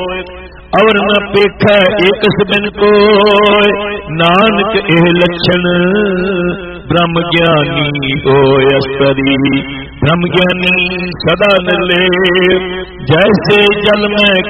और न पेखा एक बिन कोय। नानक एह लक्षण ब्रह्म ज्ञानी होय अस्तरी। ब्रह्म ज्ञानी सदा निर्लेप जैसे जल में